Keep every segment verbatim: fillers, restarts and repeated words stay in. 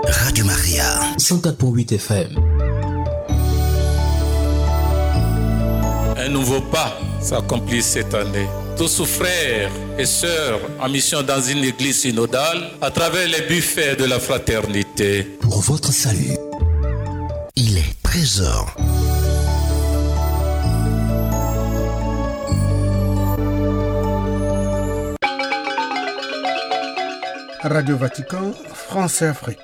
Radio Maria, cent quatre virgule huit F M. Un nouveau pas s'accomplit cette année. Tous frères et sœurs en mission dans une église synodale à travers les buffets de la fraternité. Pour votre salut, il est treize heures. Radio Vatican, France et Afrique.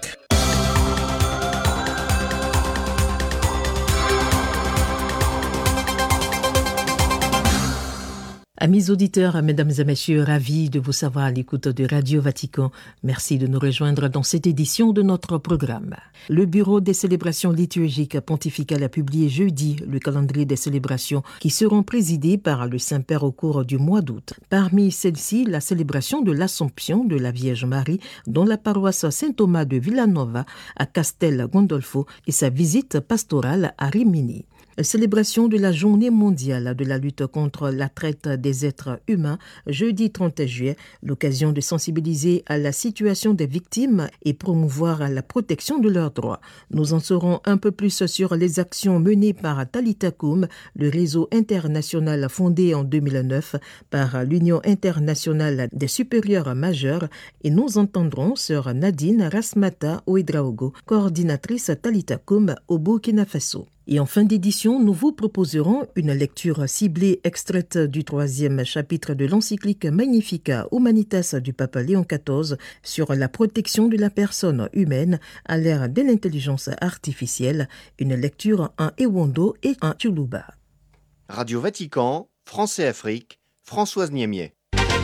Amis auditeurs, mesdames et messieurs, ravis de vous savoir à l'écoute de Radio Vatican. Merci de nous rejoindre dans cette édition de notre programme. Le Bureau des célébrations liturgiques pontificales a publié jeudi le calendrier des célébrations qui seront présidées par le Saint-Père au cours du mois d'août. Parmi celles-ci, la célébration de l'Assomption de la Vierge Marie dans la paroisse Saint-Thomas de Villanova à Castel Gandolfo et sa visite pastorale à Rimini. Célébration de la journée mondiale de la lutte contre la traite des êtres humains, jeudi trente juillet, l'occasion de sensibiliser à la situation des victimes et promouvoir la protection de leurs droits. Nous en saurons un peu plus sur les actions menées par Talitha Kum, le réseau international fondé en deux mille neuf par l'Union internationale des supérieurs majeurs, et nous entendrons sœur Nadine Rasmata Ouedraogo, coordinatrice Talitha Kum au Burkina Faso. Et en fin d'édition, nous vous proposerons une lecture ciblée extraite du troisième chapitre de l'encyclique Magnificat Humanitas du pape Léon quatorze sur la protection de la personne humaine à l'ère de l'intelligence artificielle, une lecture en Ewondo et en Tchoulouba. Radio Vatican, France et Afrique, Françoise Niemier.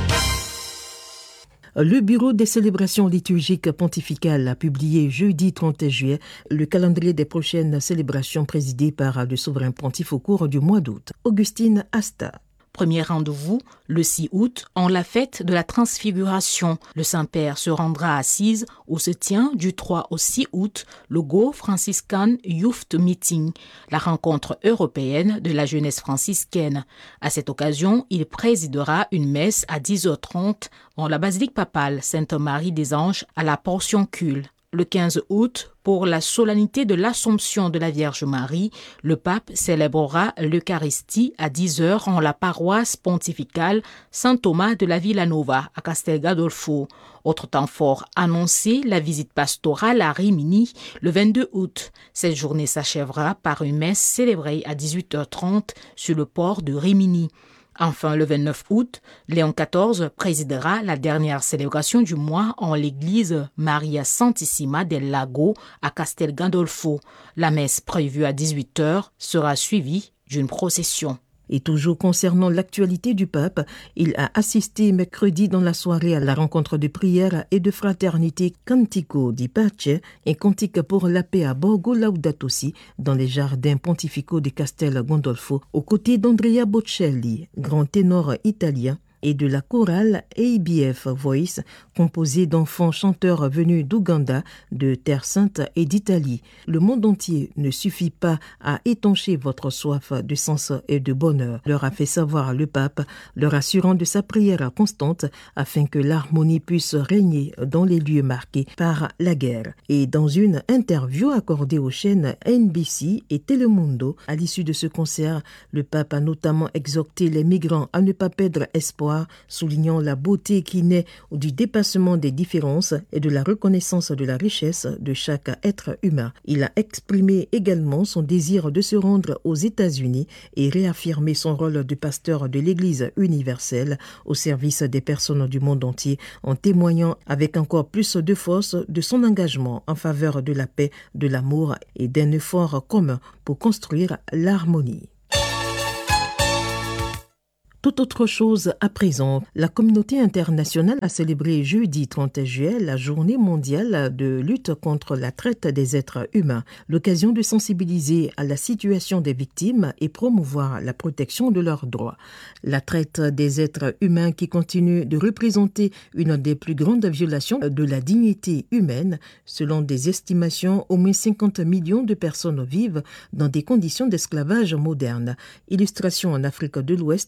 Le Bureau des célébrations liturgiques pontificales a publié jeudi trente juillet le calendrier des prochaines célébrations présidées par le souverain pontife au cours du mois d'août. Augustine Asta. Premier rendez-vous, le six août, en la fête de la Transfiguration. Le Saint-Père se rendra à Assise où se tient du trois au six août le Go Franciscan Youth Meeting, la rencontre européenne de la jeunesse franciscaine. À cette occasion, il présidera une messe à dix heures trente en la basilique papale Sainte-Marie des Anges à la Portioncule. Le quinze août, pour la solennité de l'Assomption de la Vierge Marie, le pape célébrera l'Eucharistie à dix heures en la paroisse pontificale Saint-Thomas de la Villanova à Castel Gandolfo. Autre temps fort annoncé, la visite pastorale à Rimini le vingt-deux août. Cette journée s'achèvera par une messe célébrée à dix-huit heures trente sur le port de Rimini. Enfin, le vingt-neuf août, Léon quatorze présidera la dernière célébration du mois en l'église Maria Santissima del Lago à Castel Gandolfo. La messe prévue à dix-huit heures sera suivie d'une procession. Et toujours concernant l'actualité du pape, il a assisté mercredi dans la soirée à la rencontre de prière et de fraternité Cantico di Pace, un cantique pour la paix à Borgo Laudato Si, dans les jardins pontificaux de Castel Gandolfo, aux côtés d'Andrea Bocelli, grand ténor italien, et de la chorale A B F Voice, composée d'enfants chanteurs venus d'Ouganda, de Terre Sainte et d'Italie. Le monde entier ne suffit pas à étancher votre soif de sens et de bonheur, leur a fait savoir le pape, leur assurant de sa prière constante afin que l'harmonie puisse régner dans les lieux marqués par la guerre. Et dans une interview accordée aux chaînes N B C et Telemundo, à l'issue de ce concert, le pape a notamment exhorté les migrants à ne pas perdre espoir, soulignant la beauté qui naît du dépassement des différences et de la reconnaissance de la richesse de chaque être humain. Il a exprimé également son désir de se rendre aux États-Unis et réaffirmé son rôle de pasteur de l'Église universelle au service des personnes du monde entier, en témoignant avec encore plus de force de son engagement en faveur de la paix, de l'amour et d'un effort commun pour construire l'harmonie. Tout autre chose à présent, la communauté internationale a célébré jeudi trente juillet la journée mondiale de lutte contre la traite des êtres humains, l'occasion de sensibiliser à la situation des victimes et promouvoir la protection de leurs droits. La traite des êtres humains qui continue de représenter une des plus grandes violations de la dignité humaine. Selon des estimations, au moins cinquante millions de personnes vivent dans des conditions d'esclavage moderne. Illustration en Afrique de l'Ouest où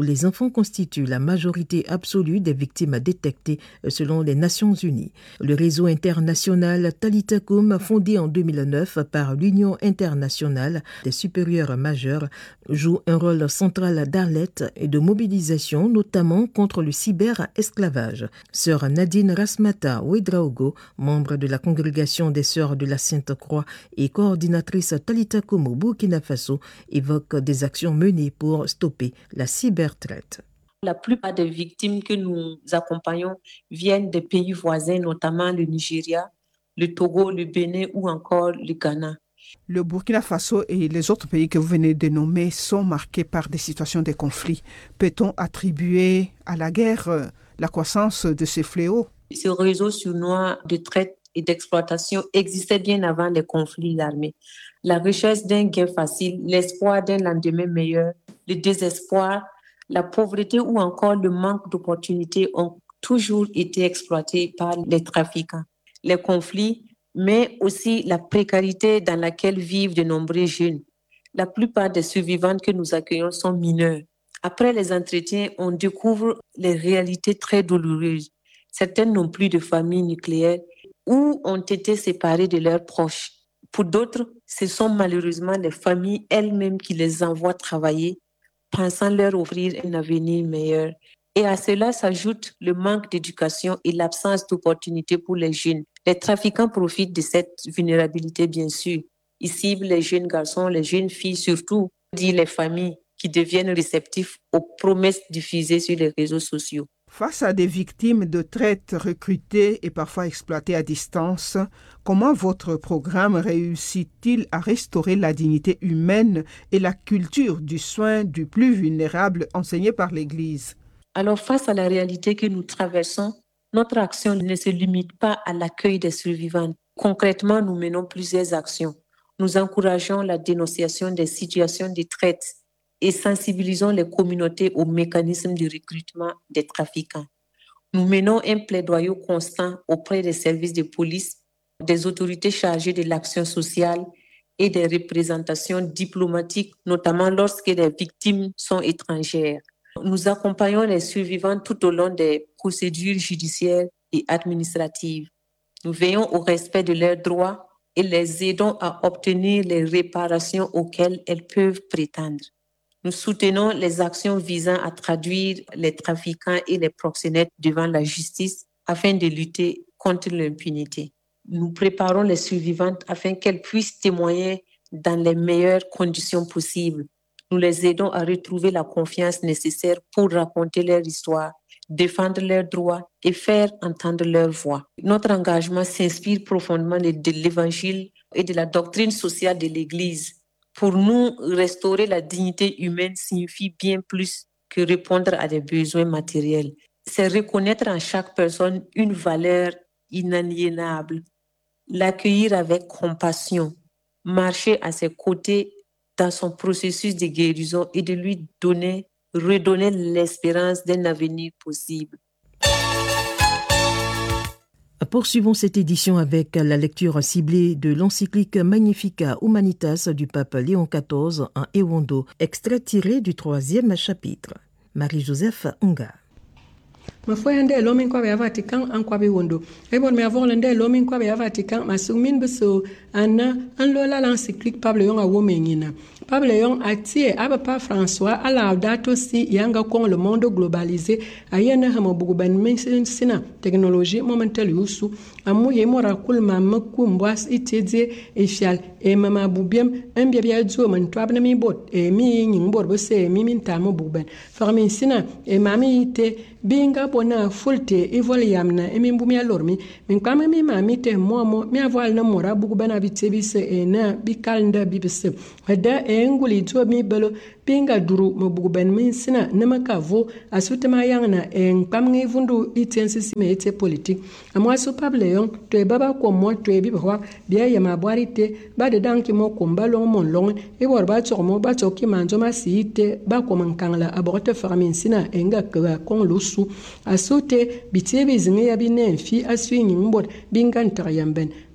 les enfants constituent la majorité absolue des victimes détectées selon les Nations Unies. Le réseau international Talitha Kum, fondé en deux mille neuf par l'Union internationale des supérieurs majeurs, joue un rôle central d'alerte et de mobilisation, notamment contre le cyber-esclavage. Sœur Nadine Rasmata Ouedraogo, membre de la congrégation des Sœurs de la Sainte-Croix et coordinatrice Talitha Kum au Burkina Faso, évoque des actions menées pour stopper la cybertraite. La plupart des victimes que nous accompagnons viennent des pays voisins, notamment le Nigeria, le Togo, le Bénin ou encore le Ghana. Le Burkina Faso et les autres pays que vous venez de nommer sont marqués par des situations de conflit. Peut-on attribuer à la guerre euh, la croissance de ces fléaux? Ce réseau sournois de traite et d'exploitation existait bien avant les conflits armés. La recherche d'un gain facile, l'espoir d'un lendemain meilleur, le désespoir, la pauvreté ou encore le manque d'opportunités ont toujours été exploités par les trafiquants. Les conflits, mais aussi la précarité dans laquelle vivent de nombreux jeunes. La plupart des survivantes que nous accueillons sont mineures. Après les entretiens, on découvre les réalités très douloureuses. Certaines n'ont plus de famille nucléaire ou ont été séparées de leurs proches. Pour d'autres, ce sont malheureusement les familles elles-mêmes qui les envoient travailler, pensant leur offrir un avenir meilleur. Et à cela s'ajoute le manque d'éducation et l'absence d'opportunités pour les jeunes. Les trafiquants profitent de cette vulnérabilité, bien sûr. Ils ciblent les jeunes garçons, les jeunes filles, surtout, dit les familles qui deviennent réceptifs aux promesses diffusées sur les réseaux sociaux. Face à des victimes de traite recrutées et parfois exploitées à distance, comment votre programme réussit-il à restaurer la dignité humaine et la culture du soin du plus vulnérable enseignée par l'Église? Alors, face à la réalité que nous traversons, notre action ne se limite pas à l'accueil des survivants. Concrètement, nous menons plusieurs actions. Nous encourageons la dénonciation des situations de traite et sensibilisons les communautés aux mécanismes de recrutement des trafiquants. Nous menons un plaidoyer constant auprès des services de police, des autorités chargées de l'action sociale et des représentations diplomatiques, notamment lorsque les victimes sont étrangères. Nous accompagnons les survivants tout au long des procédures judiciaires et administratives. Nous veillons au respect de leurs droits et les aidons à obtenir les réparations auxquelles elles peuvent prétendre. Nous soutenons les actions visant à traduire les trafiquants et les proxénètes devant la justice afin de lutter contre l'impunité. Nous préparons les survivantes afin qu'elles puissent témoigner dans les meilleures conditions possibles. Nous les aidons à retrouver la confiance nécessaire pour raconter leur histoire, défendre leurs droits et faire entendre leur voix. Notre engagement s'inspire profondément de l'Évangile et de la doctrine sociale de l'Église. Pour nous, restaurer la dignité humaine signifie bien plus que répondre à des besoins matériels. C'est reconnaître en chaque personne une valeur inaliénable, l'accueillir avec compassion, marcher à ses côtés dans son processus de guérison et de lui donner, redonner l'espérance d'un avenir possible. Poursuivons cette édition avec la lecture ciblée de l'encyclique Magnificat Humanitas du pape Léon quatorze en Ewondo, extrait tiré du troisième chapitre. Marie-Joseph Nga. ma foi ande lo min ko be Vatican an ko be wondo e bon me avon lende lo min ko be Vatican ma su min beso ana an lo la l'encyclique Pablo yon a wo menina Pablo yon atie aba pa François a laudato si yanga kon le monde globalisé ayena hama bugu ban min sina technologie momental yusu amu ye mora kul ma maku mbwas itedie e fial e mama bubiem en bia bia zo man twabna mi bot e mi nyin bor bo se mi min tamu buben farmin sina e mami ite binga bona fulte e vol yamna e min bumia lormi min kwame mi mami te momo mi aval na mora bugu bana bitebise e na bikalnda bibise hada e nguli to mi belo binga duru mo bugu ben min sina nama kavo asutema yangna e kwam ngi vundu itensi me ete politique amwa so pable yon to e baba ko mo to e bibwa bia yama boarite ba de danki mo ko mbalong mon long e bor ba to mo ba to ki manzo ma siite ba ko man kangla aborte farmin sina e nga ka kon lusu asute bitebe zinga ya binen fi aswinyi mbot bingan taryamben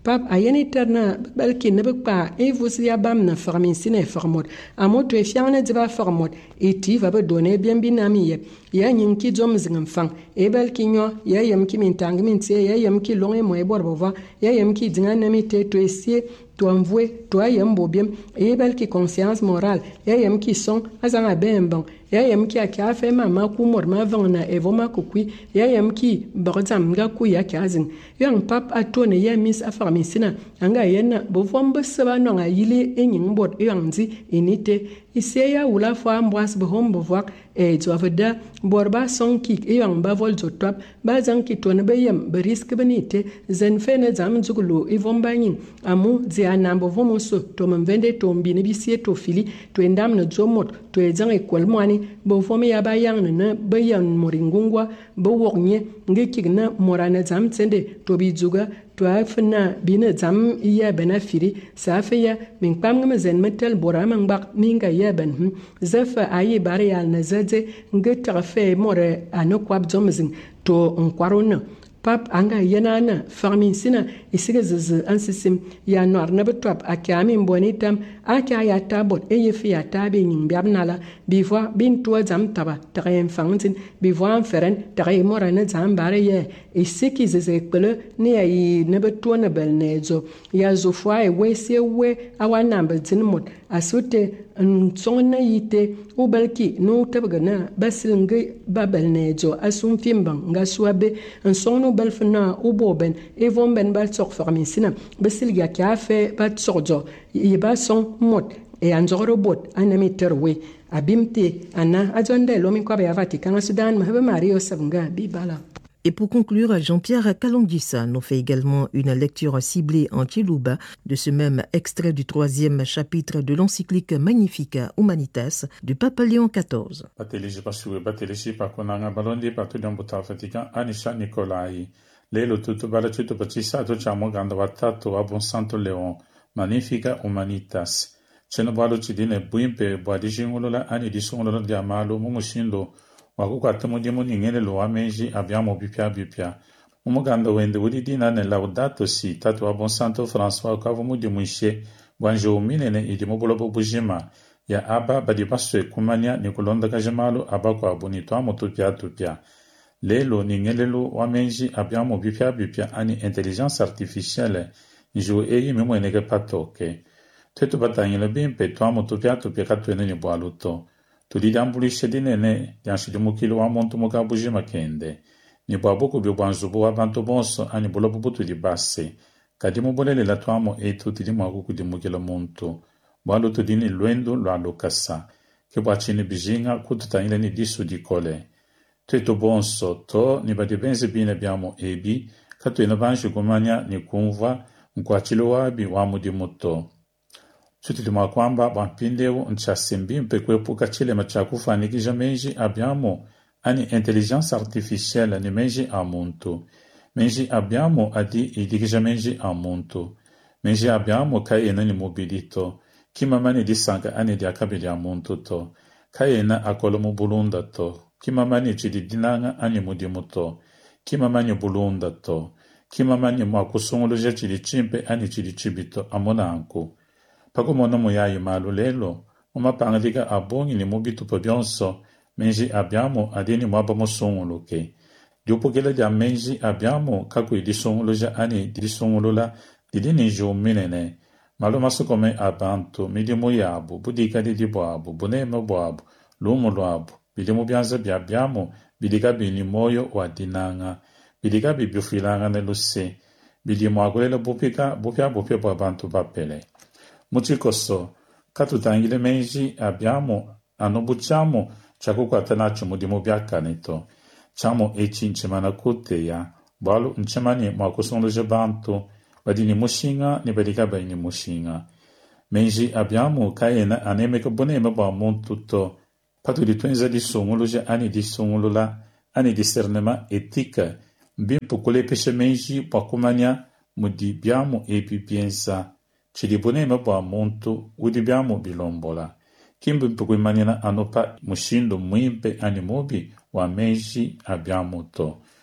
pap a yeni terna balki ne ba e vus ya bam na farmin sine farmot amo to e fiane diba farmot e ti va be donner bien binami ye ya nyin ki jom zingam fang e balki nyo ya yam ki min tang min tie ya yam ki long e mo e bor bova ya yam ki dinga na mi te to e sie to envoie to ayam bobiem e balki conscience morale ya yam ki son azanga bembang ya yam ki aka fe mama ku mor ma vangna e voma ku kui ya yam ki bagzam nga ku ya kazin yang pap atone ya mis afarmi sina anga yena bo vombe seba no nga yile enyin bot yang zi inite iseya ula fo ambwas bo hombo vak e joveda borba son ki e yang ba vol zotop ba zang ki tone be yam be risk benite zen fene zam zugulu e vomba nyin amu zi anambo vomo so to mvende to mbini bisie to fili to endam no zomot to ezang e kwalmwani bo fome ya ba yang na ba yan moringungwa bo wognye nge kigna morana zam tsende to bi zuga to afna bina zam iya benafiri safiya min pam ngam zen metal borama ngbak ninga ya ben hm zafa ayi bare yal na zaze nge tafe more anokwab zomzin to nkwarona pap anga yenana farmin sina isiga zz ansisim ya nor na betwap akami mbonitam aka ya tabot e yefi ya tabe nyim biabnala bivwa bin to zam taba tayen fangtin bivwa feren tayen morana zam bare ye isiki zeze kpele ne yi ne betwa na belnezo ya zofwa e wese we awana mbezin mot asute nsongna yite ubalki no tabgana basilnge babelnezo asum fimbang ngaswabe nsongno balfna uboben evon ben bal sok farmin sina basil ya kafe bat sorjo yiba son mot e anzoro bot anami terwe abimte ana ajonde lomi kwa ba Vatican Sudan mahaba Mario Savunga bibala. Et pour conclure, Jean-Pierre Kalongissa nous fait également une lecture ciblée en Chiluba de ce même extrait du troisième chapitre de l'encyclique Magnificat Humanitas du pape Léon quatorze. Bateliji pasue bateliji pakonanga balondi patu dombuta Vatican Anisha Nicolai. Lelo tutto balaciuto pacisato ciamo gandavatato a buon santo Leon. Magnificat Humanitas. Ceno balo cidine buimpe boadijingolola ani disungolola di amalo mumushindo. Wakukwatemo di muningere lo amenji abbiamo bipia bipia. Umuganda wende wudi dina ne laudato si tatu a buon santo François kavamu di muishe guanjo minene idi mobolobo bujima ya aba badi basso e kumania nikolonda kajamalo abako abonito amo tupia tupia. Lelo ningelelo wamenji abbiamo bipia bipia ani intelligence artificielle njo eyi memo enege patoke. Tetu batangile bimpe tuamo tupia tupia katwene ni boaluto. Tudi dambulishe dinene yanshi dimukilo wa montu muka bujima kende. Ni boabuku bi banzubu wa bantu bonso ani bolobu butu di basse. Kadimu bolele la tuamo e tuti di mwakuku di mukilo muntu. Boaluto dini luendo lo alokasa. Ke boachini bijinga kututangile ni disu di kole. Tetu bonso to ni badi benzi bine biamo ebi. Katu ina banshi kumanya ni kumva mkwachilo wabi wamu di muto. Tutilima kwamba bampindeu nchasimbi mpekwepuka chile machakufa nikija menji abbiamo ani intelligence artificielle ni menji a muntu. Menji abbiamo adi idigija menji a muntu. Menji abbiamo kayena ni mobilito. Kima mani disanga ani di akabili a muntu to. Kayena akolomu bulunda to. Kima mani chididinanga ani mudimuto. Kima mani bulunda to. Kima mani mwakusunguluja chidichimpe ani chidichibito amonanku. Pakumono muyayi malu lelo, umapangaliga abongi ni mubitu pobionso, menji abbiamo adini mwaba musungulu ke. Diupukila dia menji abbiamo kaku idisungulu ja ani idisungulu la didini ju minene. Malu masukome abantu, midi muyabu, budika didi boabu, buneme boabu, lumu luabu, bidi mubianza biabbiamo, bidika bini moyo wa dinanga, bidika bibiufilanga neluse, bidi mwagulela bupika, bupia bupia bo abantu bapele. Muchikoso, katutangile menji abbiamo anobuchamo chakukwatanacho mudimu biakanito. Chamo echi nchemana kuteya, balu nchemani mwakusondoje bantu, badini mushinga ni badika baini mushinga. Menji abbiamo kayena anemeka bonema ba montuto, patu di twenza di songoloje ani di songolola, ani discernema etika, bimpo kule peshe menji pakumania mudibiamo epi piensa. Chidibunema bwa muntu udibiamo bilombola. Kimbu mpukuimanina anopa mushindo mwimpe animobi wa menji abbiamo to.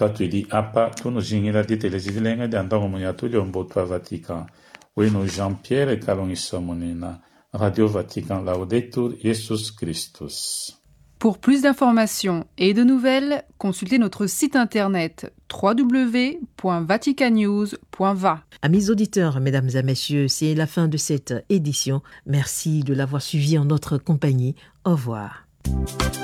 Toi tu dis apa tu no jingira di telesilenga di andango munyatu di omboto Vatican. Weno Jean-Pierre Kalongisomonina. Radio Vatican Laudetur Jesus Christus. Pour plus d'informations et de nouvelles, consultez notre site internet w w w point vatican news point v a. Amis auditeurs, mesdames et messieurs, c'est la fin de cette édition. Merci de l'avoir suivi en notre compagnie. Au revoir.